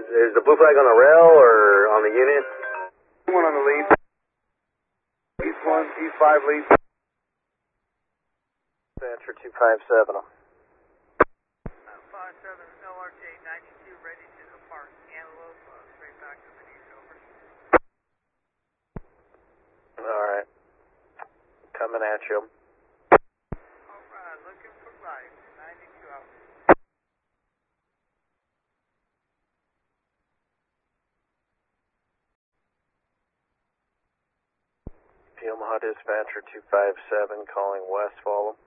Is the blue flag on the rail or on the unit? One on the lead. East 1, East 5 lead. Dispatcher 257. 57 LRJ 92 ready to depart Antelope, straight back to Phoenix, over. Alright. Coming at you. Alright, looking for light, 92 out. Omaha Dispatcher 257 calling west, follow.